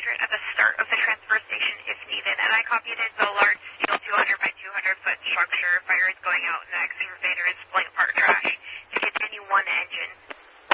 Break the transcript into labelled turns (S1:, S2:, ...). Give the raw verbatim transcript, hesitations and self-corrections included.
S1: hydrant at the start of the transfer station if needed. And I copied in the large steel two hundred by two hundred foot structure. Fire is going out and the excavator is